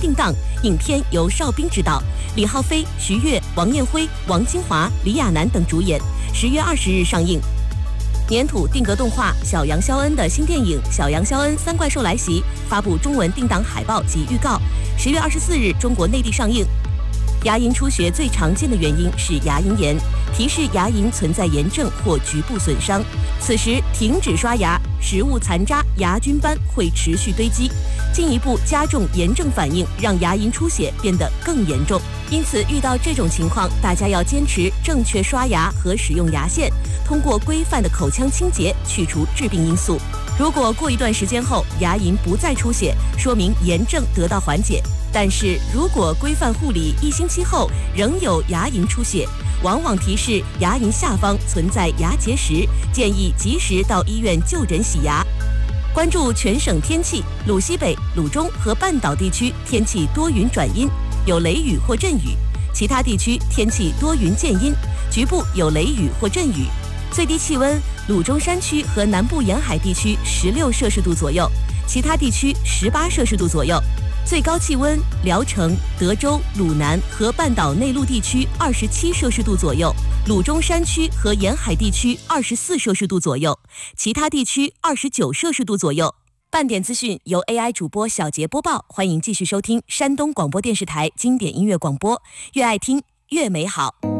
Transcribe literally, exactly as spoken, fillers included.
定档》，影片由邵兵执导，李浩飞、徐悦、王艳辉、王金华、李亚男等主演，十月二十日上映。粘土定格动画小杨肖恩的新电影《小杨肖恩三怪兽来袭》发布中文定档海报及预告，十月二十四日中国内地上映。牙龈出血最常见的原因是牙龈炎，提示牙龈存在炎症或局部损伤。此时停止刷牙，食物残渣、牙菌斑会持续堆积，进一步加重炎症反应，让牙龈出血变得更严重。因此，遇到这种情况，大家要坚持正确刷牙和使用牙线，通过规范的口腔清洁去除致病因素。如果过一段时间后牙龈不再出血，说明炎症得到缓解。但是如果规范护理一星期后仍有牙龈出血，往往提示牙龈下方存在牙结石，建议及时到医院就诊洗牙。关注全省天气，鲁西北、鲁中和半岛地区天气多云转阴，有雷雨或阵雨，其他地区天气多云见阴，局部有雷雨或阵雨。最低气温，鲁中山区和南部沿海地区十六摄氏度左右，其他地区十八摄氏度左右。最高气温，聊城、德州、鲁南和半岛内陆地区二十七摄氏度左右，鲁中山区和沿海地区二十四摄氏度左右，其他地区二十九摄氏度左右。半点资讯由 A I 主播小杰播报，欢迎继续收听山东广播电视台经典音乐广播，越爱听越美好。